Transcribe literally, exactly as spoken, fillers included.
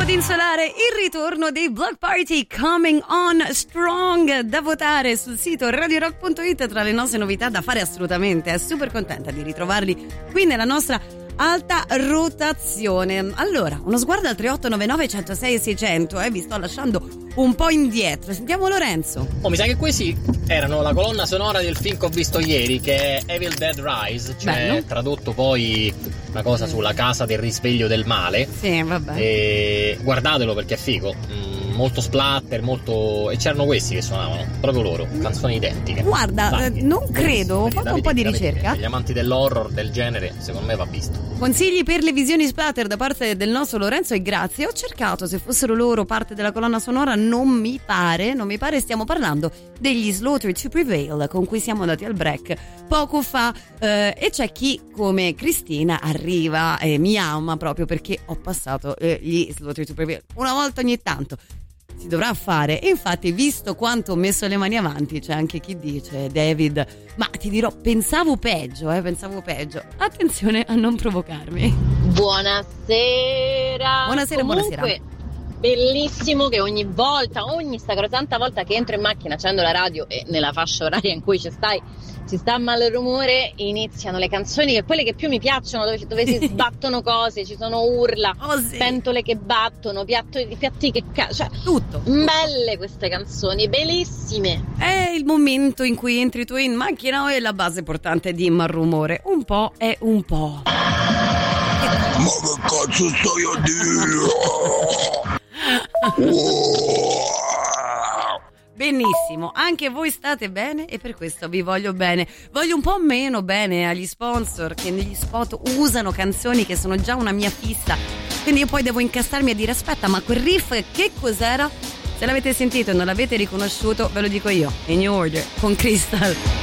Insolare, il ritorno dei Block Party Coming On Strong, da votare sul sito radio rock punto it tra le nostre novità da fare assolutamente. È super contenta di ritrovarli qui nella nostra alta rotazione. Allora, uno sguardo al tre otto nove nove uno zero sei sei zero zero, eh, vi sto lasciando un po' indietro. Sentiamo Lorenzo. Oh, mi sa che questi erano la colonna sonora del film che ho visto ieri, che è Evil Dead Rise, cioè Bello. Tradotto poi una cosa sulla casa del risveglio del male. Sì, vabbè. E guardatelo perché è figo. Mm, molto splatter, molto. E c'erano questi che suonavano, proprio loro, canzoni identiche. Guarda, eh, non credo, ho fatto un po' di ricerca. Gli amanti dell'horror del genere, secondo me va visto. Consigli per le visioni splatter da parte del nostro Lorenzo e grazie. Ho cercato se fossero loro parte della colonna sonora, non mi pare, non mi pare. Stiamo parlando degli Slaughter to Prevail con cui siamo andati al break poco fa, eh, e c'è chi come Cristina arriva e mi ama proprio perché ho passato eh, gli Slaughter to Prevail una volta ogni tanto. Si dovrà fare, e infatti visto quanto ho messo le mani avanti c'è anche chi dice: David, ma ti dirò, pensavo peggio, eh, pensavo peggio. Attenzione a non provocarmi. Buonasera. Buonasera, Comunque, buonasera. Bellissimo che ogni volta, ogni sacrosanta volta che entro in macchina, accendo la radio e nella fascia oraria in cui ci stai, ci sta male il rumore, iniziano le canzoni, che quelle che più mi piacciono, dove, dove si sbattono cose, ci sono urla, Oh, sì. pentole che battono, piatto, piatti che ca- cioè Tutto. belle queste canzoni, bellissime. È il momento in cui entri tu in macchina e la base portante di malrumore. Un po' è un po'. Ma che cazzo stai a dire? Benissimo, anche voi state bene e per questo vi voglio bene. Voglio un po' meno bene agli sponsor che negli spot usano canzoni che sono già una mia fissa. Quindi io poi devo incastarmi a dire: aspetta, ma quel riff che cos'era? Se l'avete sentito e non l'avete riconosciuto, ve lo dico io. In New Order con Crystal.